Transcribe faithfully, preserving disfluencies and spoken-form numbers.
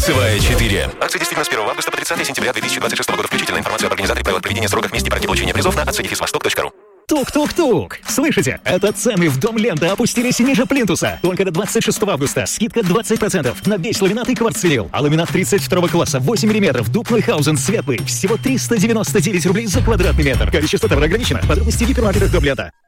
Кольцевая четыре. Акция действительно с первого августа по тридцатое сентября две тысячи двадцать шестого года включительно. Информацию об организаторе, правилах проведения, сроках, месте и порядке получения призов на акции дефис восток точка ру. Тук-тук-тук! Слышите? Это цены в Дом Лента опустились ниже плинтуса. Только до двадцать шестого августа. Скидка двадцать процентов на весь ламинат и кварцвинил. А ламинат тридцать второго класса восемь миллиметров Дуб-Нойхаузен светлый. Всего триста девяносто девять рублей за квадратный метр. Количество товара ограничено. Подробности в гипермаркетах Дом Лента.